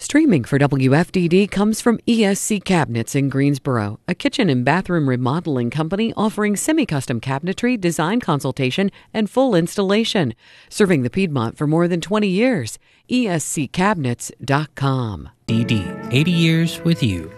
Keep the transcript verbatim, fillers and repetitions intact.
Streaming for W F D D comes from E S C Cabinets in Greensboro, a kitchen and bathroom remodeling company offering semi-custom cabinetry, design consultation, and full installation. Serving the Piedmont for more than twenty years. E S C cabinets dot com. D D, eighty years with you.